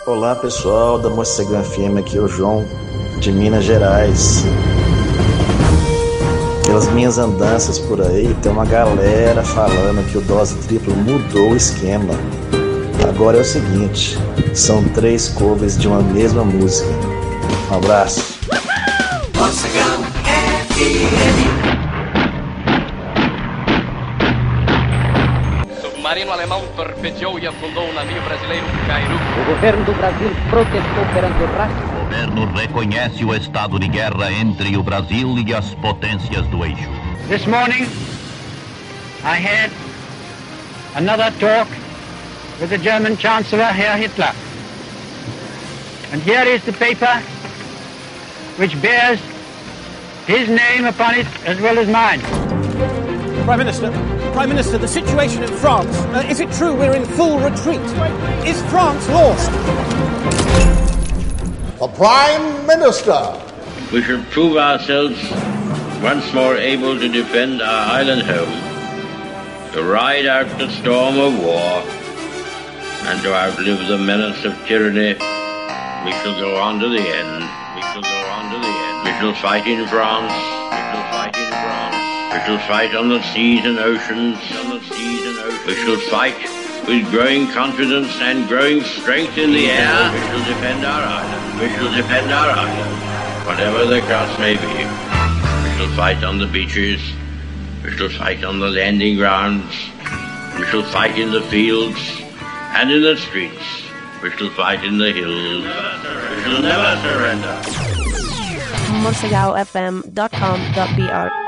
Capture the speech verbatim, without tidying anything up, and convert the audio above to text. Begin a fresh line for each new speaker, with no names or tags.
Olá pessoal da Morcegão F M, aqui é o João de Minas Gerais. Pelas minhas andanças por aí, tem uma galera falando que o Dose Triplo mudou o esquema. Agora é o seguinte, são três covers de uma mesma música. Um abraço.
Morcegão F M.
Submarino alemão torpedeou e afundou um navio brasileiro Cairu.
O governo do Brasil protestou perante o rastro.
O governo reconhece o estado de guerra entre o Brasil e as potências do eixo.
This morning, I had another talk with the German Chancellor, Herr Hitler. And here is the paper which bears his name upon it as well as mine.
Prime Minister, Prime Minister, the situation in France, uh, is it true we're in full retreat? Is France lost?
The Prime Minister.
We shall prove ourselves once more able to defend our island home, to ride out the storm of war, and to outlive the menace of tyranny. We shall go on to the end. We shall go on to the end. We shall fight in France. We shall fight in France. We shall fight on the seas and oceans. On the seas and oceans. We shall fight with growing confidence and growing strength in the air. We shall defend our island. We shall defend our island, whatever the cost may be. We shall fight on the beaches. We shall fight on the landing grounds. We shall fight in the fields and in the streets. We shall fight in the hills. We shall never surrender.
morcegão f m dot com dot b r